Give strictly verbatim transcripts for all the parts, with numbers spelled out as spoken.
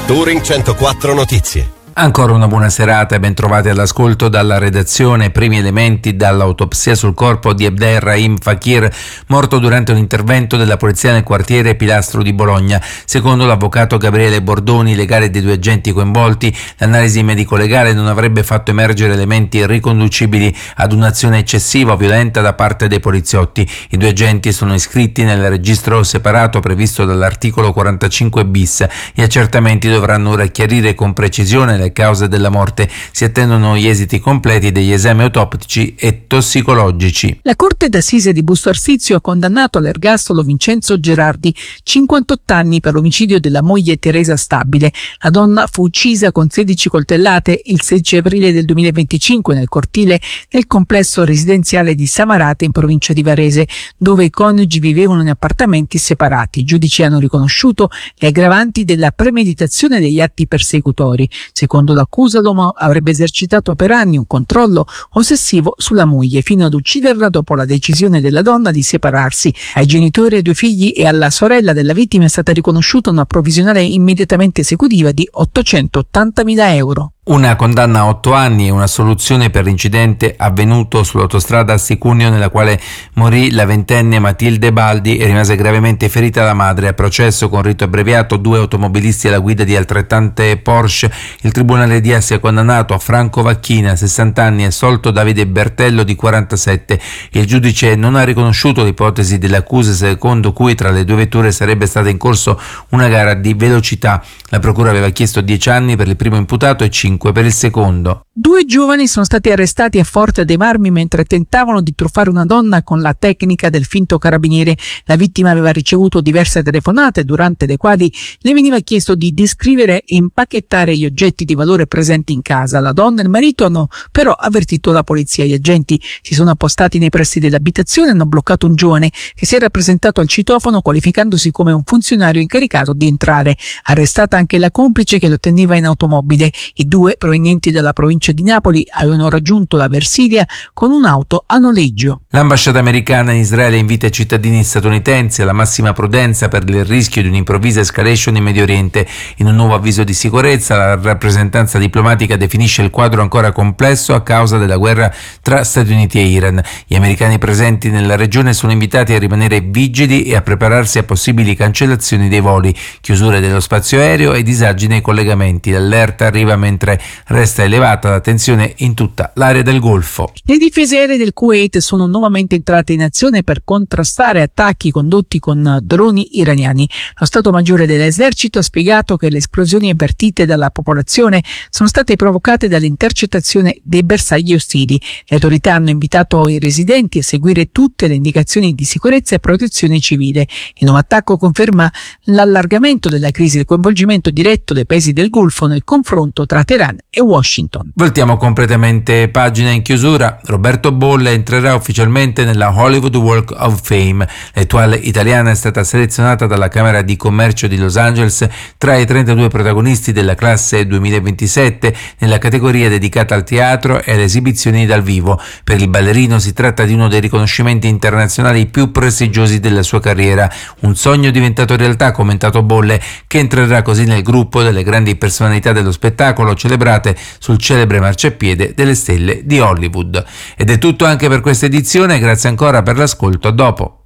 Touring centoquattro Notizie. Ancora una buona serata e ben trovati all'ascolto dalla redazione. Primi elementi dall'autopsia sul corpo di Abderrahim Fakir, morto durante un intervento della polizia nel quartiere Pilastro di Bologna. Secondo l'avvocato Gabriele Bordoni, legale dei due agenti coinvolti, l'analisi medico-legale non avrebbe fatto emergere elementi riconducibili ad un'azione eccessiva o violenta da parte dei poliziotti. I due agenti sono iscritti nel registro separato previsto dall'articolo quarantacinque bis. Gli accertamenti dovranno ora chiarire con precisione le cause della morte. Si attendono gli esiti completi degli esami autoptici e tossicologici. La Corte d'Assise di Busto Arsizio ha condannato all'ergastolo Vincenzo Gerardi, cinquantotto anni, per l'omicidio della moglie Teresa Stabile. La donna fu uccisa con sedici coltellate il sedici aprile del duemilaventicinque nel cortile del complesso residenziale di Samarate in provincia di Varese, dove i coniugi vivevano in appartamenti separati. I giudici hanno riconosciuto le aggravanti della premeditazione degli atti persecutori. Secondo l'accusa, l'uomo avrebbe esercitato per anni un controllo ossessivo sulla moglie fino ad ucciderla dopo la decisione della donna di separarsi. Ai genitori, ai due figli e alla sorella della vittima è stata riconosciuta una provvisionale immediatamente esecutiva di ottocentottantamila euro. Una condanna a otto anni e una soluzione per l'incidente avvenuto sull'autostrada Asti-Cuneo, nella quale morì la ventenne Matilde Baldi e rimase gravemente ferita la madre. A processo con rito abbreviato due automobilisti alla guida di altrettante Porsche. Il tribunale di Asti ha condannato a Franco Vacchina, sessanta anni, e assolto Davide Bertello, di quarantasette. Il giudice non ha riconosciuto l'ipotesi delle accuse secondo cui tra le due vetture sarebbe stata in corso una gara di velocità. La procura aveva chiesto dieci anni per il primo imputato e cinque per il secondo. Due giovani sono stati arrestati a Forte dei Marmi mentre tentavano di truffare una donna con la tecnica del finto carabiniere. La vittima aveva ricevuto diverse telefonate, durante le quali le veniva chiesto di descrivere e impacchettare gli oggetti di valore presenti in casa. La donna e il marito hanno però avvertito la polizia. Gli agenti si sono appostati nei pressi dell'abitazione e hanno bloccato un giovane che si era presentato al citofono qualificandosi come un funzionario incaricato di entrare. Arrestata anche la complice che lo teneva in automobile. I due, provenienti dalla provincia di Napoli, avevano raggiunto la Versilia con un'auto a noleggio. L'ambasciata americana in Israele invita i cittadini statunitensi alla massima prudenza per il rischio di un'improvvisa escalation in Medio Oriente. In un nuovo avviso di sicurezza, la rappresentanza diplomatica definisce il quadro ancora complesso a causa della guerra tra Stati Uniti e Iran. Gli americani presenti nella regione sono invitati a rimanere vigili e a prepararsi a possibili cancellazioni dei voli, chiusure dello spazio aereo e disagi nei collegamenti. L'allerta arriva mentre resta elevata la tensione in tutta l'area del Golfo. Le difese aeree del Kuwait sono nuovamente entrate in azione per contrastare attacchi condotti con droni iraniani. Lo Stato Maggiore dell'Esercito ha spiegato che le esplosioni avvertite dalla popolazione sono state provocate dall'intercettazione dei bersagli ostili. Le autorità hanno invitato i residenti a seguire tutte le indicazioni di sicurezza e protezione civile. Il nuovo attacco conferma l'allargamento della crisi e il coinvolgimento diretto dei paesi del Golfo nel confronto tra Teheran e Washington. Voltiamo completamente pagina. In chiusura, Roberto Bolle entrerà ufficialmente nella Hollywood Walk of Fame. L'attuale italiana è stata selezionata dalla Camera di Commercio di Los Angeles tra i trentadue protagonisti della classe duemilaventisette nella categoria dedicata al teatro e alle esibizioni dal vivo. Per il ballerino si tratta di uno dei riconoscimenti internazionali più prestigiosi della sua carriera. Un sogno diventato realtà, ha commentato Bolle, che entrerà così nel gruppo delle grandi personalità dello spettacolo celebrate sul celebre marciapiede delle stelle di Hollywood. Ed è tutto anche per questa edizione, grazie ancora per l'ascolto, a dopo.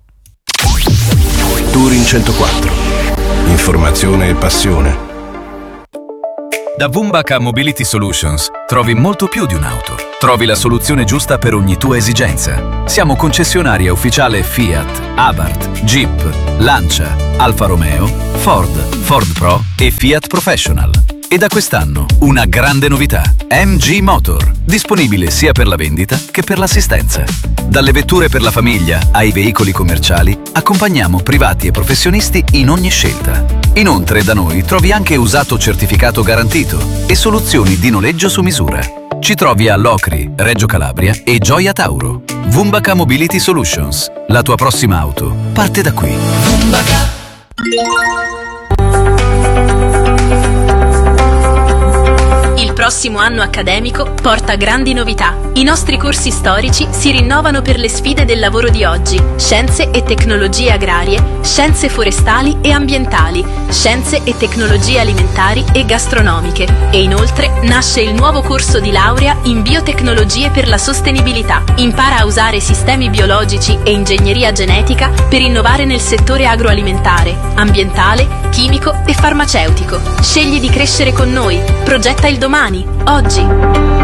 Touring centoquattro. Informazione e passione. Da Wumbaca Mobility Solutions trovi molto più di un'auto. Trovi la soluzione giusta per ogni tua esigenza. Siamo concessionaria ufficiale Fiat, Abarth, Jeep, Lancia, Alfa Romeo, Ford, Ford Pro e Fiat Professional. E da quest'anno una grande novità: M G Motor, disponibile sia per la vendita che per l'assistenza. Dalle vetture per la famiglia ai veicoli commerciali, accompagniamo privati e professionisti in ogni scelta. Inoltre da noi trovi anche usato certificato garantito e soluzioni di noleggio su misura. Ci trovi a Locri, Reggio Calabria e Gioia Tauro. Wumbaca Mobility Solutions. La tua prossima auto parte da qui. Wumbaca. Il prossimo anno accademico porta grandi novità. I nostri corsi storici si rinnovano per le sfide del lavoro di oggi: scienze e tecnologie agrarie, scienze forestali e ambientali, scienze e tecnologie alimentari e gastronomiche. E inoltre nasce il nuovo corso di laurea in biotecnologie per la sostenibilità. Impara a usare sistemi biologici e ingegneria genetica per innovare nel settore agroalimentare, ambientale, chimico e farmaceutico. Scegli di crescere con noi. Progetta il domani, oggi.